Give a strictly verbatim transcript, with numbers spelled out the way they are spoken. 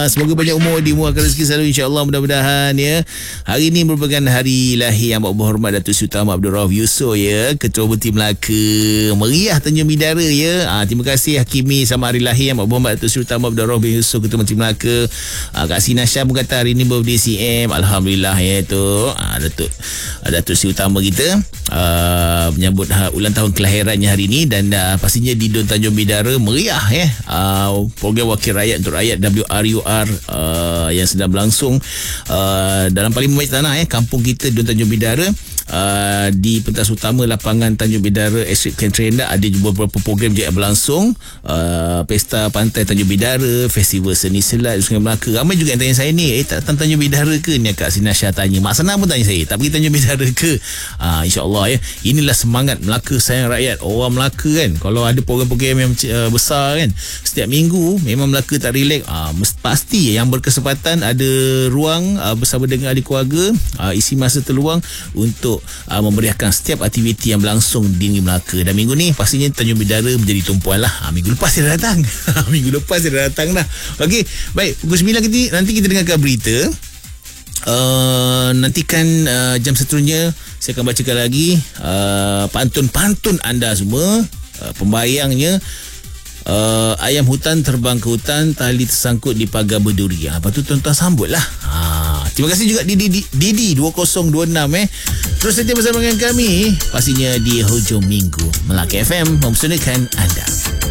Semoga banyak umur, dimurahkan rezeki selalu, insya-Allah, mudah-mudahan ya. Hari ini merupakan hari lahir yang berhormat Datuk Seri Utama Abdul Rauf Yusof ya, Ketua Beti Melaka Meriah Tanjung Bidara ya. Ha, terima kasih Hakimi sama hari lahir yang berhormat Datuk Seri Utama Abdul Rauf Yusof, Ketua Beti Melaka. Ha, Kak Sina Syah pun kata hari ini birthday C M. Alhamdulillah ya tu. Ha, Datuk Datuk Seri Utama kita uh, menyambut ha, ulang tahun kelahirannya hari ini, dan uh, pastinya di Dun Tanjung Bidara meriah ya. Uh, program Wakil Rakyat untuk Rakyat W R U R uh, yang sedang berlangsung uh, dalam Parlimen Majlis Tanah ya, kampung kita Dun Tanjung Bidara. Uh, di pentas utama lapangan Tanjung Bidara Estate Kentrenda ada juga beberapa program juga yang berlangsung. uh, Pesta Pantai Tanjung Bidara, Festival Seni Selat Sungai Melaka. Ramai juga yang tanya saya ni, eh tak Tanjung Bidara ke? Ni Kak Sina Syah tanya, Mak Sana pun tanya saya, tak pergi Tanjung Bidara ke? uh, InsyaAllah ya. Inilah semangat Melaka sayang rakyat. Orang Melaka kan, kalau ada program-program yang uh, besar kan, setiap minggu memang Melaka tak relax. uh, Pasti yang berkesempatan ada ruang uh, bersama dengan ahli keluarga, uh, isi masa terluang untuk Uh, memeriahkan setiap aktiviti yang berlangsung di Melaka. Dan minggu ni pastinya Tanjung Bidara menjadi tumpuan lah. uh, Minggu lepas dia dah datang Minggu lepas dia dah datang dah. Okey, baik, pukul sembilan nanti, nanti kita dengarkan berita. uh, Nantikan uh, jam seterusnya saya akan bacakan lagi uh, pantun-pantun anda semua. uh, Pembayangnya Uh, ayam hutan terbang ke hutan, tali tersangkut di pagar berduri. Ha, lepas tu tuan-tuan sambut lah. Ha, terima kasih juga Didi Didi dua kosong dua enam eh. Terus setia bersama dengan kami pastinya di hujung minggu. Melaka F M mempersembahkan anda.